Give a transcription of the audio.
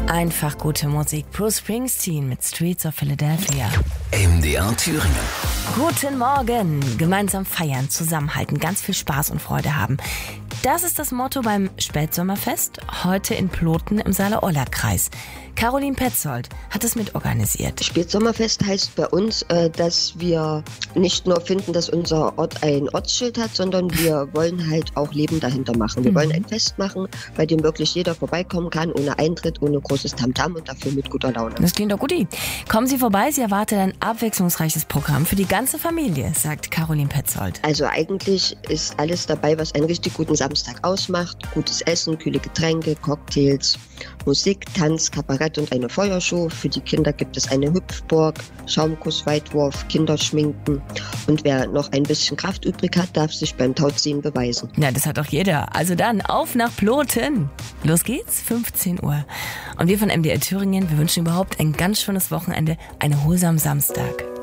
Einfach gute Musik. Bruce Springsteen mit Streets of Philadelphia. MDR Thüringen. Guten Morgen. Gemeinsam feiern, zusammenhalten, ganz viel Spaß und Freude haben. Das ist das Motto beim Spätsommerfest, heute in Ploten im Saale-Orla-Kreis. Caroline Petzold hat es mitorganisiert. Spätsommerfest heißt bei uns, dass wir nicht nur finden, dass unser Ort ein Ortsschild hat, sondern wir wollen halt auch Leben dahinter machen. Wir wollen ein Fest machen, bei dem wirklich jeder vorbeikommen kann, ohne Eintritt, ohne großes Tamtam und dafür mit guter Laune. Das klingt doch guti. Kommen Sie vorbei, Sie erwartet ein abwechslungsreiches Programm für die ganze Familie, sagt Caroline Petzold. Also eigentlich ist alles dabei, was einen richtig guten Samstag ausmacht. Gutes Essen, kühle Getränke, Cocktails, Musik, Tanz, Kabarett und eine Feuershow. Für die Kinder gibt es eine Hüpfburg, Schaumkuss, Weitwurf, Kinderschminken. Und wer noch ein bisschen Kraft übrig hat, darf sich beim Tauziehen beweisen. Ja, das hat doch jeder. Also dann, auf nach Ploten. Los geht's, 15 Uhr. Und wir von MDR Thüringen, wir wünschen überhaupt ein ganz schönes Wochenende, einen erholsamen Samstag.